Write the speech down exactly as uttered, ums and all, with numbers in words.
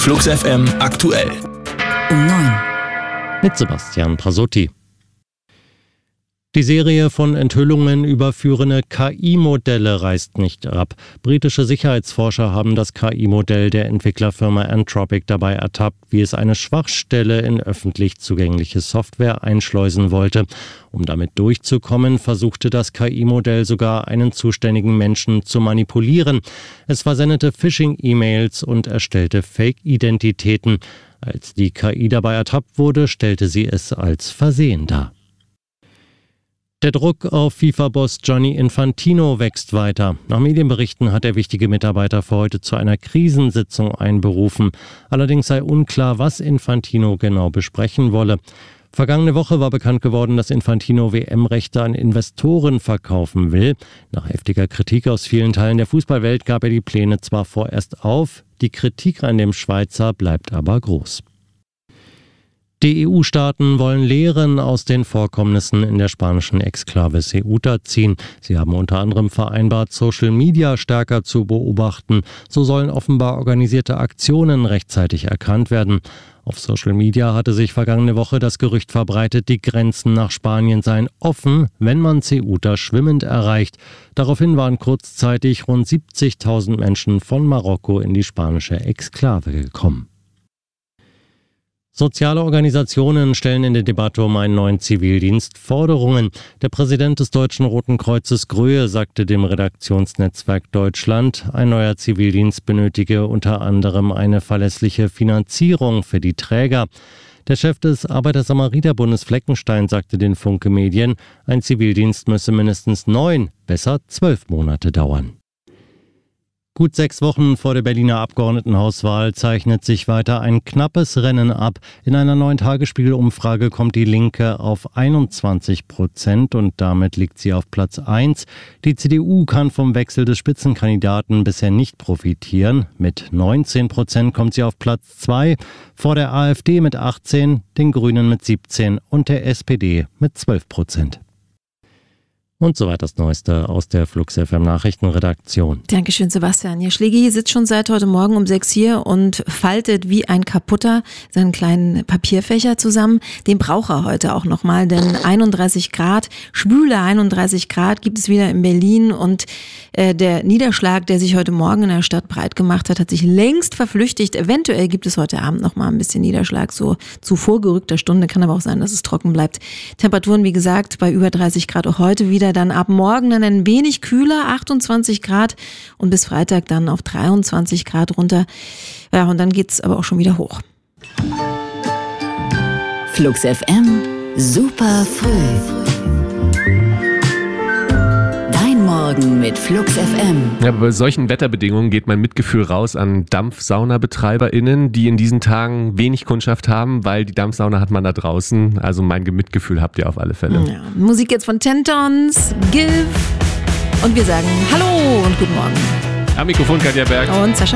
Flux F M aktuell. Um neun. Mit Sebastian Prasotti. Die Serie von Enthüllungen über führende K I-Modelle reißt nicht ab. Britische Sicherheitsforscher haben das K I-Modell der Entwicklerfirma Anthropic dabei ertappt, wie es eine Schwachstelle in öffentlich zugängliche Software einschleusen wollte. Um damit durchzukommen, versuchte das K I-Modell sogar einen zuständigen Menschen zu manipulieren. Es versendete Phishing-E-Mails und erstellte Fake-Identitäten. Als die K I dabei ertappt wurde, stellte sie es als Versehen dar. Der Druck auf FIFA-Boss Gianni Infantino wächst weiter. Nach Medienberichten hat er wichtige Mitarbeiter für heute zu einer Krisensitzung einberufen. Allerdings sei unklar, was Infantino genau besprechen wolle. Vergangene Woche war bekannt geworden, dass Infantino W M-Rechte an Investoren verkaufen will. Nach heftiger Kritik aus vielen Teilen der Fußballwelt gab er die Pläne zwar vorerst auf, die Kritik an dem Schweizer bleibt aber groß. Die E U-Staaten wollen Lehren aus den Vorkommnissen in der spanischen Exklave Ceuta ziehen. Sie haben unter anderem vereinbart, Social Media stärker zu beobachten. So sollen offenbar organisierte Aktionen rechtzeitig erkannt werden. Auf Social Media hatte sich vergangene Woche das Gerücht verbreitet, die Grenzen nach Spanien seien offen, wenn man Ceuta schwimmend erreicht. Daraufhin waren kurzzeitig rund siebzigtausend Menschen von Marokko in die spanische Exklave gekommen. Soziale Organisationen stellen in der Debatte um einen neuen Zivildienst Forderungen. Der Präsident des Deutschen Roten Kreuzes Gröhe sagte dem Redaktionsnetzwerk Deutschland, ein neuer Zivildienst benötige unter anderem eine verlässliche Finanzierung für die Träger. Der Chef des Arbeiter-Samariter-Bundes Fleckenstein sagte den Funke Medien, ein Zivildienst müsse mindestens neun, besser zwölf Monate dauern. Gut sechs Wochen vor der Berliner Abgeordnetenhauswahl zeichnet sich weiter ein knappes Rennen ab. In einer neuen Tagesspiegel-Umfrage kommt die Linke auf einundzwanzig Prozent und damit liegt sie auf Platz eins. Die C D U kann vom Wechsel des Spitzenkandidaten bisher nicht profitieren. Mit neunzehn Prozent kommt sie auf Platz zwei, vor der AfD mit achtzehn, den Grünen mit siebzehn und der S P D mit zwölf Prozent. Und soweit das Neueste aus der Flux F M Nachrichtenredaktion. Dankeschön, Sebastian. Ja, Schlägi sitzt schon seit heute Morgen um sechs hier und faltet wie ein Kaputter seinen kleinen Papierfächer zusammen. Den braucht er heute auch nochmal, denn einunddreißig Grad, schwüle einunddreißig Grad gibt es wieder in Berlin und äh, der Niederschlag, der sich heute Morgen in der Stadt breit gemacht hat, hat sich längst verflüchtigt. Eventuell gibt es heute Abend nochmal ein bisschen Niederschlag, so zu vorgerückter Stunde. Kann aber auch sein, dass es trocken bleibt. Temperaturen, wie gesagt, bei über dreißig Grad auch heute wieder. Dann ab morgen dann ein wenig kühler, achtundzwanzig Grad und bis Freitag dann auf dreiundzwanzig Grad runter. Ja, und dann geht's aber auch schon wieder hoch. Flux F M, super früh. Dein Morgen mit Flux F M. Ja, bei solchen Wetterbedingungen geht mein Mitgefühl raus an DampfsaunabetreiberInnen, die in diesen Tagen wenig Kundschaft haben, weil die Dampfsauna hat man da draußen. Also mein Mitgefühl habt ihr auf alle Fälle. Ja, Musik jetzt von Tentons, Gilf und wir sagen Hallo und guten Morgen. Am Mikrofon Katja Berg und Sascha